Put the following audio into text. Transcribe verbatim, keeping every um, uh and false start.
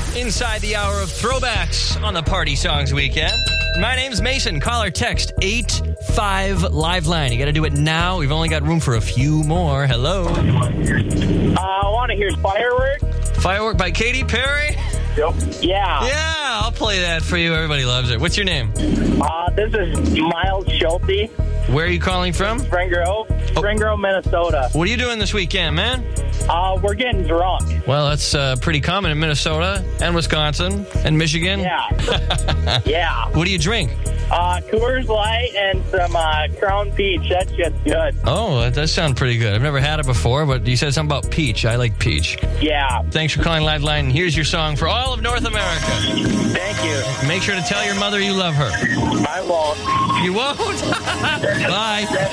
Inside the hour of throwbacks on the Party Songs Weekend. My name's Mason. Call or text eight five live line. You got to do it now. We've only got room for a few more. Hello. Uh, I want to hear Firework. Firework by Katy Perry? Yep. Yeah. Yeah, I'll play that for you. Everybody loves it. What's your name? Uh, this is Miles Schulte, Where are you calling from? Spring Grove, Spring Grove, Minnesota. What are you doing this weekend, man? Uh, we're getting drunk. Well, that's uh, pretty common in Minnesota and Wisconsin and Michigan. Yeah. Yeah. What do you drink? Uh, Coors Light and some uh, Crown Peach. That shit's good. Oh, that does sound pretty good. I've never had it before, but you said something about peach. I like peach. Yeah. Thanks for calling Live Line. Here's your song for all of North America. Thank you. Make sure to tell your mother you love her. I won't. You won't? Bye.